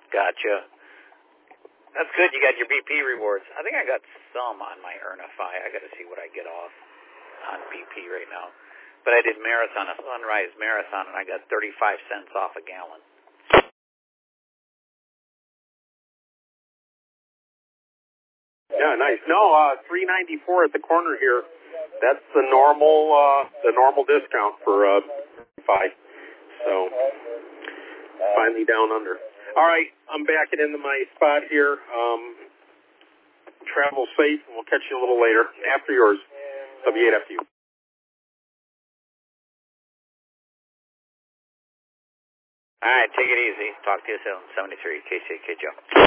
Gotcha. That's good. You got your BP rewards. I think I got some on my Earnify. I got to see what I get off on BP right now. But I did marathon, a Sunrise Marathon, and I got 35 cents off a gallon. Yeah, nice. No, $3.94 at the corner here. That's the normal discount for Fi. So finally down under. All right, I'm backing into my spot here. Travel safe, and we'll catch you a little later. After yours, W8FU. All right, take it easy. Talk to you soon. 73, KCK Joe.